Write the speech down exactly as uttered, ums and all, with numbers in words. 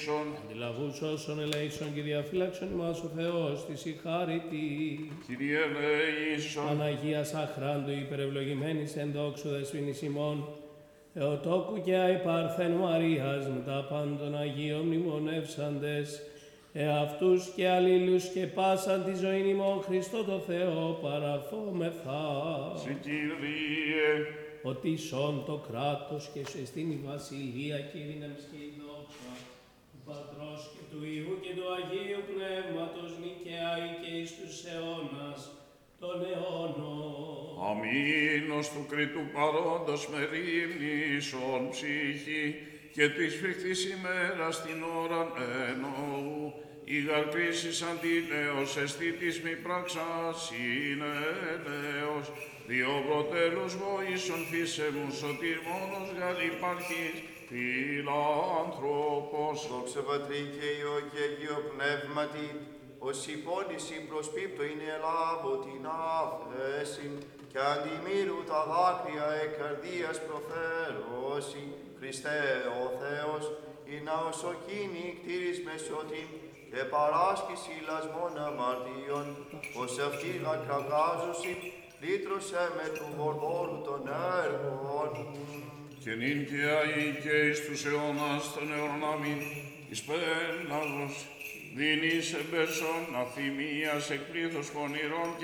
ελέησον. Αντιλαβούς όσων ελέησον και διαφύλαξον ημάς ο Θεός της η χάρητη. Κύριε ελέησον. Παναγίας αχράντου υπερευλογημένης εν δόξου δεσποινής ημών, Θεοτόκου και αι Παρθένου Μαρίας με τα πάντων Αγίων μνημονεύσαντες, εαυτούς και αλλήλους και πάσαν τη ζωήν ημών Χριστό το Θεό παραθόμεθα. Σε Κύριε. Ότι σών το κράτος και σε στην η βασιλεία και η δύναμη και η δόξα του Πατρός και του Υιού και του Αγίου Πνεύματος νικαιάη και εις τους αιώνας των αιώνων. Αμήν ως του κριτού παρόντος μερίμνησον ψυχή και της φρικτής ημέρας την ώραν εννοού, η γαρκρίσης αντίλεος εστί της μη πράξας είναι έλεος, δύο προτέλους βοήσον φύσε μου σωτήρ μόνος γαρ υπάρχεις φιλάνθρωπος. Δόξα Πατρί και Υιό και Αγίο Πνεύματι, ως η πόνηση προσπίπτω είναι ελάβω την άφεση και αντιμήρου τα δάκρυα εκ καρδίας προφέρωση. Χριστέ ο Θεός, η ναοσοκίνη κτήρης μεσότην και παράσκηση λασμών αμαρτίων, ως αυτή ακραγάζωση, λύτρωσέ με του βορδόρου των έργων. Και νυν και αεί και εις τους αιώνας των αιώνων αμήν, εις πέλαγος, δίνεις εμπέσον αθυμίας εκ πλήθους πονηρών και